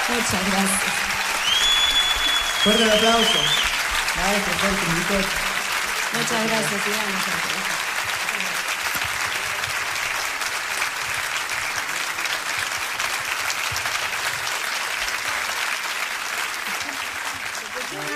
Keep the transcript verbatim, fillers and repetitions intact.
Muchas gracias. Fuerte el aplauso. Maestro, fuerte, mi Muchas gracias, Iván. Muchas gracias.